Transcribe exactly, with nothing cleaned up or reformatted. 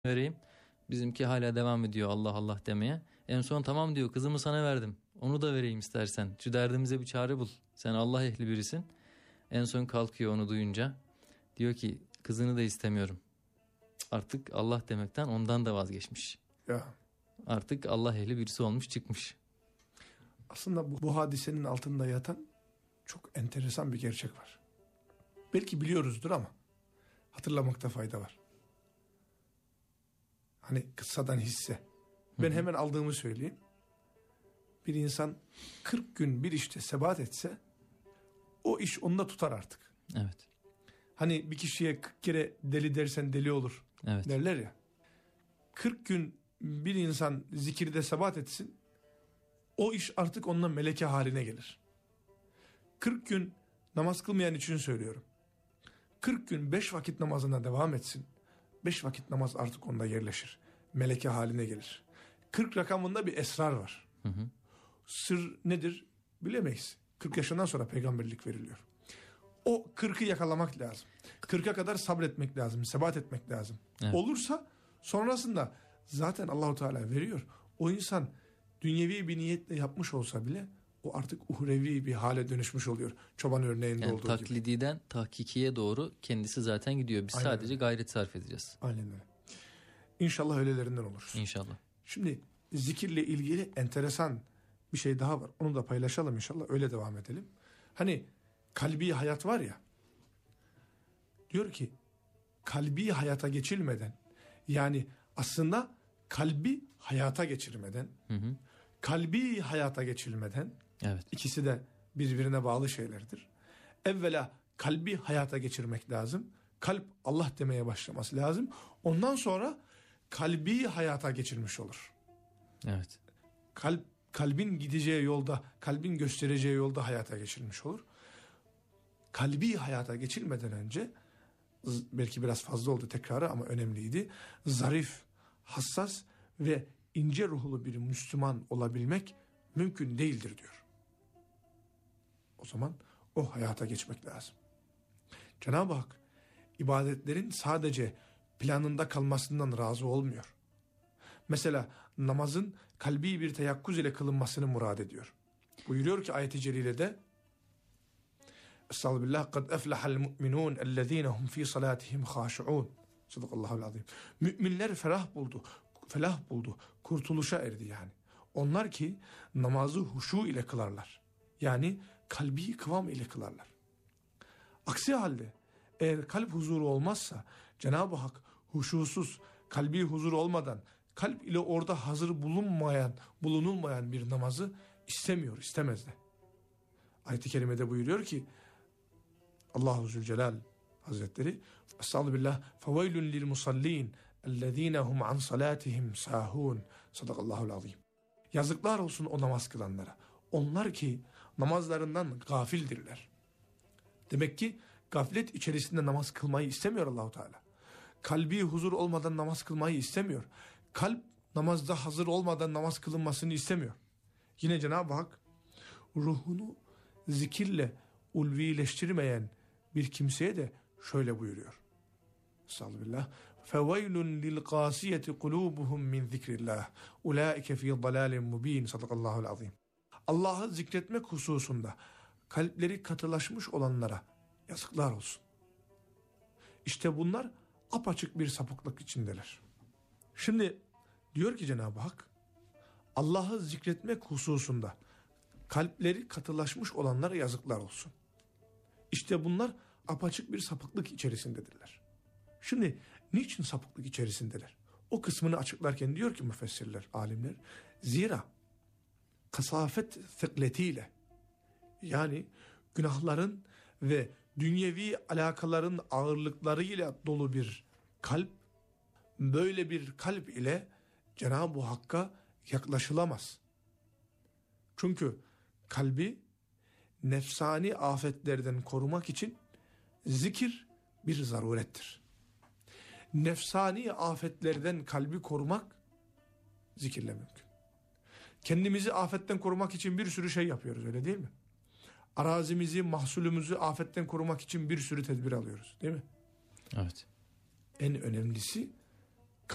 vereyim. Bizimki hala devam ediyor Allah Allah demeye. En son tamam diyor, kızımı sana verdim. Onu da vereyim istersen. Şu derdimize bir çare bul. Sen Allah ehli birisin. En son kalkıyor onu duyunca. Diyor ki kızını da istemiyorum. Artık Allah demekten ondan da vazgeçmiş. Ya. Artık Allah ehli birisi olmuş çıkmış. Aslında bu, bu hadisenin altında yatan çok enteresan bir gerçek var. Belki biliyoruzdur ama hatırlamakta fayda var. Hani kıssadan hisse. Ben Hı-hı. hemen aldığımı söyleyeyim. Bir insan kırk gün bir işte sebat etse o iş onda tutar artık. Evet. Hani bir kişiye kırk kere deli dersen deli olur evet. derler ya. kırk gün bir insan zikirde sebat etsin, o iş artık onunla meleke haline gelir. kırk gün namaz kılmayan için söylüyorum. kırk gün beş vakit namazına devam etsin. beş vakit namaz artık onda yerleşir. Meleke haline gelir. kırk rakamında bir esrar var. Hı hı. Sır nedir bilemeyiz. kırk yaşından sonra peygamberlik veriliyor. O kırkı yakalamak lazım. kırka kadar sabretmek lazım, sebat etmek lazım. Evet. Olursa sonrasında zaten Allahu Teala veriyor. O insan dünyevi bir niyetle yapmış olsa bile o artık uhrevi bir hale dönüşmüş oluyor. Çoban örneğinde yani olduğu gibi. Taklididen tahkikiye doğru kendisi zaten gidiyor. Biz Aynen sadece öyle. Gayret sarf edeceğiz. Aynen öyle. İnşallah öylelerinden oluruz. İnşallah. Şimdi zikirle ilgili enteresan bir şey daha var. Onu da paylaşalım inşallah. Öyle devam edelim. Hani kalbi hayat var ya. Diyor ki kalbi hayata geçilmeden, yani aslında kalbi hayata geçirmeden, hı hı. kalbi hayata geçilmeden, evet. ikisi de birbirine bağlı şeylerdir. Evvela kalbi hayata geçirmek lazım. Kalp Allah demeye başlaması lazım. Ondan sonra kalbi hayata geçirmiş olur. Evet. Kalp, kalbin gideceği yolda, kalbin göstereceği yolda hayata geçirmiş olur. Kalbi hayata geçilmeden önce, belki biraz fazla oldu tekrarı ama önemliydi, zarif, hassas ve ince ruhlu bir Müslüman olabilmek mümkün değildir diyor. O zaman o hayata geçmek lazım. Cenab-ı Hak ibadetlerin sadece planında kalmasından razı olmuyor. Mesela namazın kalbi bir teyakkuz ile kılınmasını murad ediyor. Buyuruyor ki ayet-i celilede Estağfirullah kad eflahal mu'minun ellezine hum fi salatihim haşi'un. Sadakallahul azim. Müminler ferah buldu. Felah buldu. Kurtuluşa erdi yani. Onlar ki namazı huşu ile kılarlar. Yani kalbi kıvam ile kılarlar. Aksi halde eğer kalp huzuru olmazsa Cenab-ı Hak huşusuz, kalbi huzur olmadan, kalp ile orada hazır bulunmayan, bulunulmayan bir namazı istemiyor, istemez de. Ayet-i kerimede buyuruyor ki Allahu Zülcelal Hazretleri Estağfirullah feveylün lil musallin ellezine hum an salatihim sahun. Sadakallahul azim. Yazıklar olsun o namaz kılanlara. Onlar ki namazlarından gafildirler. Demek ki gaflet içerisinde namaz kılmayı istemiyor Allahu Teala. Kalbi huzur olmadan namaz kılmayı istemiyor. Kalp namazda hazır olmadan namaz kılınmasını istemiyor. Yine Cenab-ı Hak ruhunu zikirle ulvileştirmeyen bir kimseye de şöyle buyuruyor. Estağfirullah. Feveylun lil qasiyeti kulubuhum min zikrillah. Ulaike fi dalalin mubin. Sadakallahul azim. Allah'ı zikretmek hususunda kalpleri katılaşmış olanlara yazıklar olsun. İşte bunlar apaçık bir sapıklık içindeler. Şimdi diyor ki Cenab-ı Hak Allah'ı zikretmek hususunda kalpleri katılaşmış olanlara yazıklar olsun. İşte bunlar apaçık bir sapıklık içerisindedirler. Şimdi niçin sapıklık içerisindeler? O kısmını açıklarken diyor ki müfessirler, alimler, zira kasafet thikletiyle, yani günahların ve dünyevi alakaların ağırlıklarıyla dolu bir kalp, böyle bir kalp ile Cenab-ı Hakk'a yaklaşılamaz. Çünkü kalbi nefsani afetlerden korumak için zikir bir zarurettir. Nefsani afetlerden kalbi korumak zikirle mümkün. Kendimizi afetten korumak için bir sürü şey yapıyoruz, öyle değil mi? Arazimizi, mahsulümüzü afetten korumak için bir sürü tedbir alıyoruz, değil mi? Evet. En önemlisi